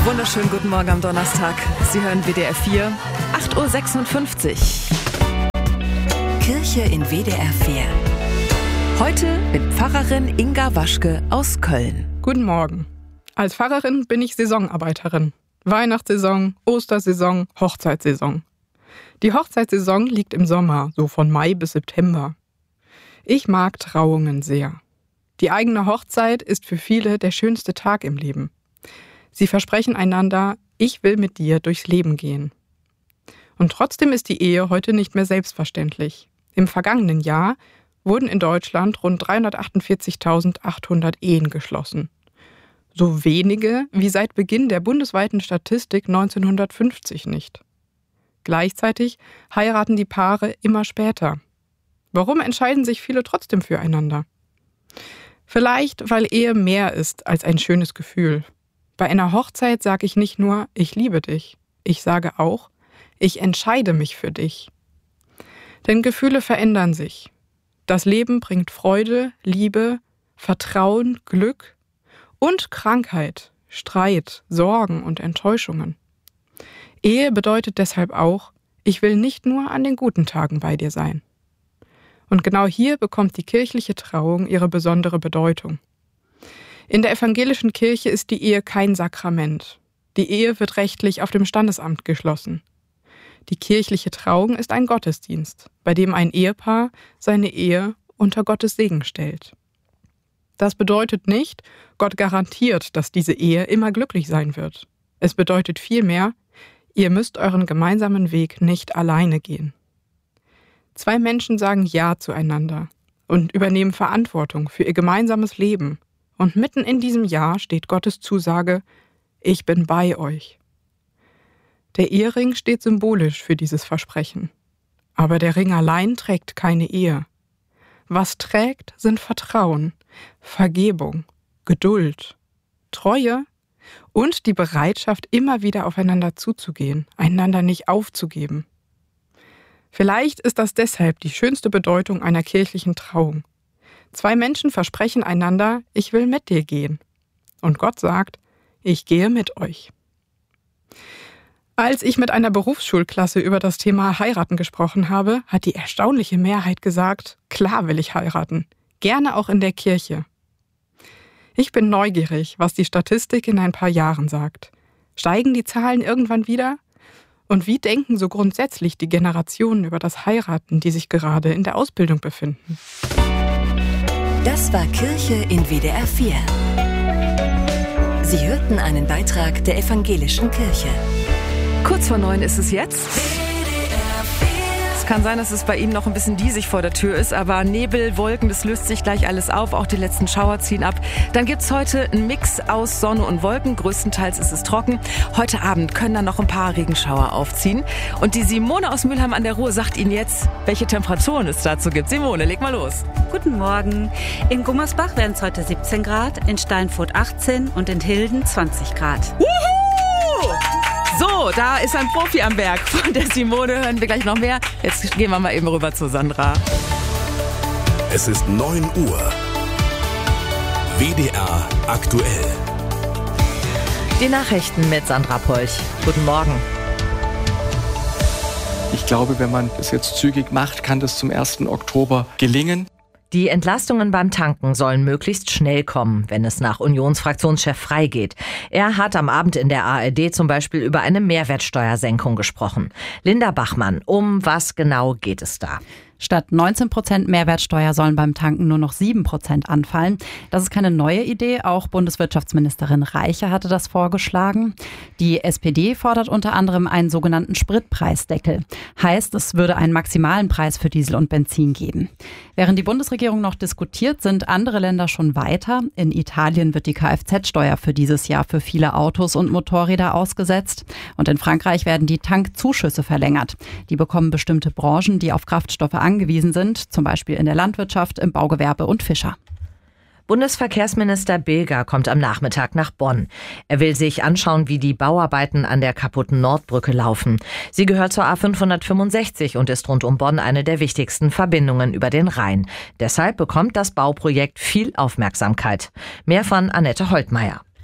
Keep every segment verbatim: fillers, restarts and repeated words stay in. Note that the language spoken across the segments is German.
Wunderschönen guten Morgen am Donnerstag. Sie hören W D R vier, acht Uhr sechsundfünfzig. Kirche in W D R vier. Heute mit Pfarrerin Inga Waschke aus Köln. Guten Morgen. Als Pfarrerin bin ich Saisonarbeiterin. Weihnachtssaison, Ostersaison, Hochzeitssaison. Die Hochzeitssaison liegt im Sommer, so von Mai bis September. Ich mag Trauungen sehr. Die eigene Hochzeit ist für viele der schönste Tag im Leben. Sie versprechen einander, ich will mit dir durchs Leben gehen. Und trotzdem ist die Ehe heute nicht mehr selbstverständlich. Im vergangenen Jahr wurden in Deutschland rund dreihundertachtundvierzigtausendachthundert Ehen geschlossen. So wenige wie seit Beginn der bundesweiten Statistik neunzehnhundertfünfzig nicht. Gleichzeitig heiraten die Paare immer später. Warum entscheiden sich viele trotzdem füreinander? Vielleicht, weil Ehe mehr ist als ein schönes Gefühl. Bei einer Hochzeit sage ich nicht nur, ich liebe dich. Ich sage auch, ich entscheide mich für dich. Denn Gefühle verändern sich. Das Leben bringt Freude, Liebe, Vertrauen, Glück und Krankheit, Streit, Sorgen und Enttäuschungen. Ehe bedeutet deshalb auch, ich will nicht nur an den guten Tagen bei dir sein. Und genau hier bekommt die kirchliche Trauung ihre besondere Bedeutung. In der evangelischen Kirche ist die Ehe kein Sakrament. Die Ehe wird rechtlich auf dem Standesamt geschlossen. Die kirchliche Trauung ist ein Gottesdienst, bei dem ein Ehepaar seine Ehe unter Gottes Segen stellt. Das bedeutet nicht, Gott garantiert, dass diese Ehe immer glücklich sein wird. Es bedeutet vielmehr, ihr müsst euren gemeinsamen Weg nicht alleine gehen. Zwei Menschen sagen Ja zueinander und übernehmen Verantwortung für ihr gemeinsames Leben. Und mitten in diesem Ja steht Gottes Zusage, ich bin bei euch. Der Ehering steht symbolisch für dieses Versprechen. Aber der Ring allein trägt keine Ehe. Was trägt, sind Vertrauen, Vergebung, Geduld, Treue und die Bereitschaft, immer wieder aufeinander zuzugehen, einander nicht aufzugeben. Vielleicht ist das deshalb die schönste Bedeutung einer kirchlichen Trauung. Zwei Menschen versprechen einander, ich will mit dir gehen. Und Gott sagt, ich gehe mit euch. Als ich mit einer Berufsschulklasse über das Thema Heiraten gesprochen habe, hat die erstaunliche Mehrheit gesagt, klar will ich heiraten, gerne auch in der Kirche. Ich bin neugierig, was die Statistik in ein paar Jahren sagt. Steigen die Zahlen irgendwann wieder? Und wie denken so grundsätzlich die Generationen über das Heiraten, die sich gerade in der Ausbildung befinden? Das war Kirche in W D R vier. Sie hörten einen Beitrag der evangelischen Kirche. Kurz vor neun ist es jetzt. Es kann sein, dass es bei Ihnen noch ein bisschen diesig vor der Tür ist, aber Nebel, Wolken, das löst sich gleich alles auf. Auch die letzten Schauer ziehen ab. Dann gibt's heute einen Mix aus Sonne und Wolken. Größtenteils ist es trocken. Heute Abend können dann noch ein paar Regenschauer aufziehen. Und die Simone aus Mülheim an der Ruhr sagt Ihnen jetzt, welche Temperaturen es dazu gibt. Simone, leg mal los. Guten Morgen. In Gummersbach werden es heute siebzehn Grad, in Steinfurt achtzehn und in Hilden zwanzig Grad. Wuhu! So, da ist ein Profi am Berg. Von der Simone hören wir gleich noch mehr. Jetzt gehen wir mal eben rüber zu Sandra. Es ist neun Uhr. W D R aktuell. Die Nachrichten mit Sandra Polch. Guten Morgen. Ich glaube, wenn man das jetzt zügig macht, kann das zum ersten Oktober gelingen. Die Entlastungen beim Tanken sollen möglichst schnell kommen, wenn es nach Unionsfraktionschef Frey geht. Er hat am Abend in der A R D zum Beispiel über eine Mehrwertsteuersenkung gesprochen. Linda Bachmann, um was genau geht es da? Statt neunzehn Prozent Mehrwertsteuer sollen beim Tanken nur noch sieben Prozent anfallen. Das ist keine neue Idee. Auch Bundeswirtschaftsministerin Reiche hatte das vorgeschlagen. Die S P D fordert unter anderem einen sogenannten Spritpreisdeckel. Heißt, es würde einen maximalen Preis für Diesel und Benzin geben. Während die Bundesregierung noch diskutiert, sind andere Länder schon weiter. In Italien wird die Kfz-Steuer für dieses Jahr für viele Autos und Motorräder ausgesetzt. Und in Frankreich werden die Tankzuschüsse verlängert. Die bekommen bestimmte Branchen, die auf Kraftstoffe angewiesen sind, zum Beispiel in der Landwirtschaft, im Baugewerbe und Fischer. Bundesverkehrsminister Bilger kommt am Nachmittag nach Bonn. Er will sich anschauen, wie die Bauarbeiten an der kaputten Nordbrücke laufen. Sie gehört zur A fünfhundertfünfundsechzig und ist rund um Bonn eine der wichtigsten Verbindungen über den Rhein. Deshalb bekommt das Bauprojekt viel Aufmerksamkeit. Mehr von Annette Holtmeier.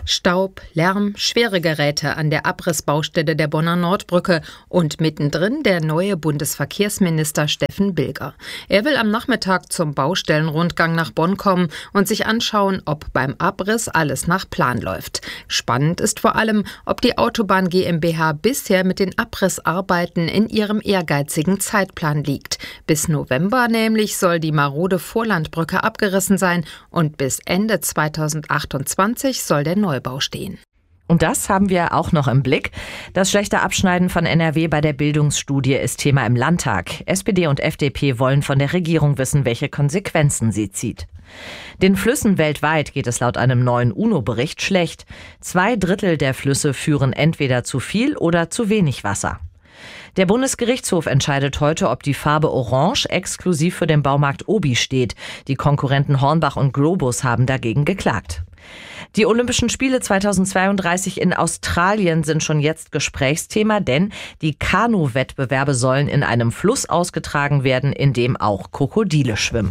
Staub, Lärm, schwere Geräte an der Abrissbaustelle der Bonner Nordbrücke und mittendrin der neue Bundesverkehrsminister Steffen Bilger. Er will am Nachmittag zum Baustellenrundgang nach Bonn kommen und sich anschauen, ob beim Abriss alles nach Plan läuft. Spannend ist vor allem, ob die Autobahn GmbH bisher mit den Abrissarbeiten in ihrem ehrgeizigen Zeitplan liegt. Bis November nämlich soll die marode Vorlandbrücke abgerissen sein und bis Ende zweitausendachtundzwanzig soll der Neubau stehen. Und das haben wir auch noch im Blick. Das schlechte Abschneiden von N R W bei der Bildungsstudie ist Thema im Landtag. S P D und F D P wollen von der Regierung wissen, welche Konsequenzen sie zieht. Den Flüssen weltweit geht es laut einem neuen UNO-Bericht schlecht. Zwei Drittel der Flüsse führen entweder zu viel oder zu wenig Wasser. Der Bundesgerichtshof entscheidet heute, ob die Farbe Orange exklusiv für den Baumarkt Obi steht. Die Konkurrenten Hornbach und Globus haben dagegen geklagt. Die Olympischen Spiele zweitausendzweiunddreißig in Australien sind schon jetzt Gesprächsthema, denn die Kanu-Wettbewerbe sollen in einem Fluss ausgetragen werden, in dem auch Krokodile schwimmen.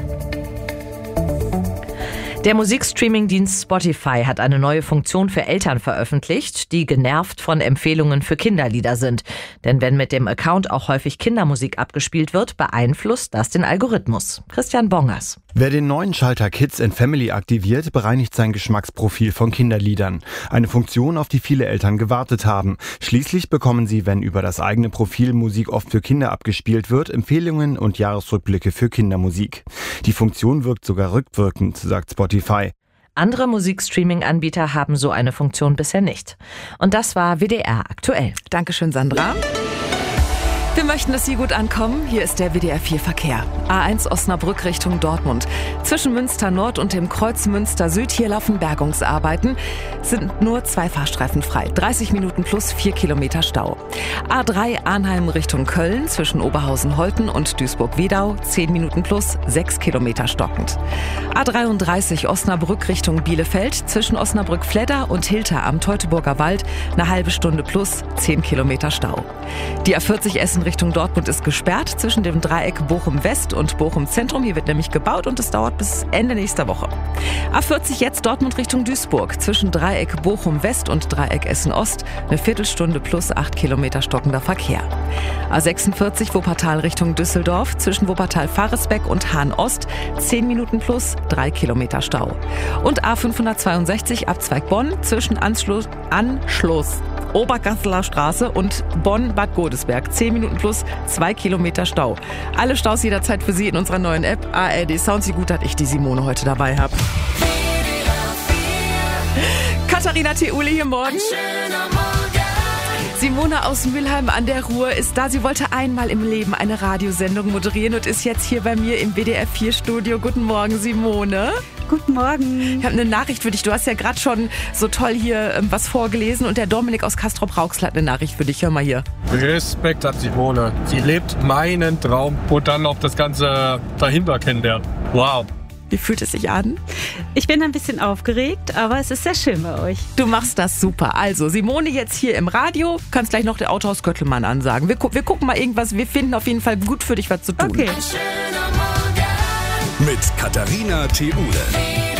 Der Musikstreaming-Dienst Spotify hat eine neue Funktion für Eltern veröffentlicht, die genervt von Empfehlungen für Kinderlieder sind. Denn wenn mit dem Account auch häufig Kindermusik abgespielt wird, beeinflusst das den Algorithmus. Christian Bongers. Wer den neuen Schalter Kids and Family aktiviert, bereinigt sein Geschmacksprofil von Kinderliedern. Eine Funktion, auf die viele Eltern gewartet haben. Schließlich bekommen sie, wenn über das eigene Profil Musik oft für Kinder abgespielt wird, Empfehlungen und Jahresrückblicke für Kindermusik. Die Funktion wirkt sogar rückwirkend, sagt Spotify. Andere Musikstreaming-Anbieter haben so eine Funktion bisher nicht. Und das war W D R aktuell. Dankeschön, Sandra. Wir möchten, dass Sie gut ankommen. Hier ist der W D R vier Verkehr. A eins Osnabrück Richtung Dortmund. Zwischen Münster Nord und dem Kreuz Münster Süd, hier laufen Bergungsarbeiten. Sind nur zwei Fahrstreifen frei. dreißig Minuten plus vier Kilometer Stau. A drei Arnheim Richtung Köln. Zwischen Oberhausen-Holten und Duisburg-Wedau. zehn Minuten plus sechs Kilometer stockend. A dreiunddreißig Osnabrück Richtung Bielefeld. Zwischen Osnabrück-Fledder und Hilter am Teutoburger Wald. Eine halbe Stunde plus zehn Kilometer Stau. Die A vierzig Essen Richtung Dortmund ist gesperrt zwischen dem Dreieck Bochum-West und Bochum-Zentrum. Hier wird nämlich gebaut und es dauert bis Ende nächster Woche. A vierzig jetzt Dortmund Richtung Duisburg. Zwischen Dreieck Bochum-West und Dreieck Essen-Ost eine Viertelstunde plus acht Kilometer stockender Verkehr. A sechsundvierzig Wuppertal Richtung Düsseldorf. Zwischen Wuppertal-Faresbeck und Hahn-Ost zehn Minuten plus drei Kilometer Stau. Und A fünfhundertzweiundsechzig Abzweig Bonn zwischen Anschluss, Anschluss Obergasseler Straße und Bonn-Bad Godesberg. zehn Minuten plus zwei Kilometer Stau. Alle Staus jederzeit für Sie in unserer neuen App A R D Sound. Sie gut, dass ich die Simone heute dabei habe. Katharina Theule hier morgen. Simone aus Mülheim an der Ruhr ist da. Sie wollte einmal im Leben eine Radiosendung moderieren und ist jetzt hier bei mir im W D R vier Studio. Guten Morgen, Simone. Guten Morgen. Ich habe eine Nachricht für dich. Du hast ja gerade schon so toll hier ähm, was vorgelesen und der Dominik aus Castrop-Rauxel hat eine Nachricht für dich. Hör mal hier. Respekt hat Simone. Sie lebt meinen Traum und dann noch das Ganze dahinter kennenlernen. Wow. Wie fühlt es sich an? Ich bin ein bisschen aufgeregt, aber es ist sehr schön bei euch. Du machst das super. Also, Simone jetzt hier im Radio. Kannst gleich noch der Autohaus Göttelmann ansagen. Wir, gu- wir gucken mal irgendwas. Wir finden auf jeden Fall gut für dich was zu tun. Okay. Mit Katharina Theule.